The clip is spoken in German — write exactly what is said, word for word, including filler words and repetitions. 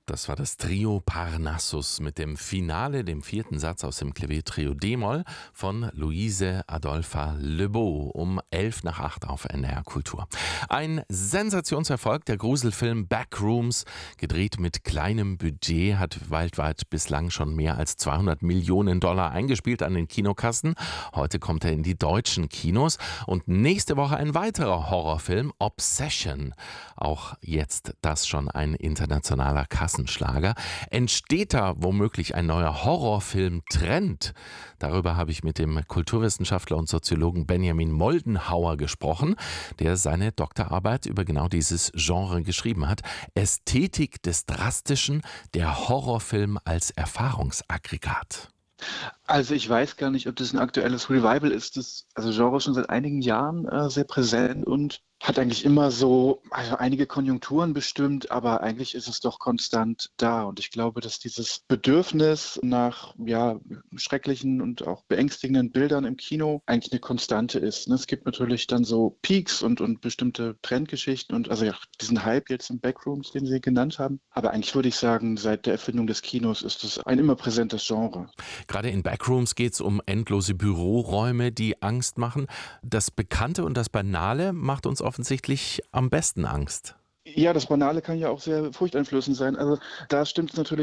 Das war das Trio Parnassus mit dem Finale, dem vierten Satz aus dem Klavier-Trio D-Moll von Luise Adolpha Lebeau um elf nach acht auf N D R Kultur. Ein Sensationserfolg, der Gruselfilm Backrooms, gedreht mit kleinem Budget, hat weltweit bislang schon mehr als zweihundert Millionen Dollar eingespielt an den Kinokassen. Heute kommt er in die deutschen Kinos und nächste Woche ein weiterer Horrorfilm, Obsession. Auch jetzt das schon ein internationaler Kassenschlager. Entsteht da womöglich ein neuer Horrorfilm-Trend? Darüber habe ich mit dem Kulturwissenschaftler und Soziologen Benjamin Moldenhauer gesprochen, der seine Doktorarbeit über genau dieses Genre geschrieben hat. Ästhetik des Drastischen, der Horrorfilm als Erfahrungsaggregat. Also ich weiß gar nicht, ob das ein aktuelles Revival ist. Das also Genre ist schon seit einigen Jahren äh, sehr präsent und hat eigentlich immer so also einige Konjunkturen bestimmt, aber eigentlich ist es doch konstant da. Und ich glaube, dass dieses Bedürfnis nach ja, schrecklichen und auch beängstigenden Bildern im Kino eigentlich eine Konstante ist. Ne? Es gibt natürlich dann so Peaks und, und bestimmte Trendgeschichten und also ja, diesen Hype jetzt im Backrooms, den Sie genannt haben. Aber eigentlich würde ich sagen, seit der Erfindung des Kinos ist es ein immer präsentes Genre. Gerade in Backrooms geht es um endlose Büroräume, die Angst machen. Das Bekannte und das Banale macht uns offensichtlich am besten Angst. Ja, das Banale kann ja auch sehr furchteinflößend sein. Also da stimmt es natürlich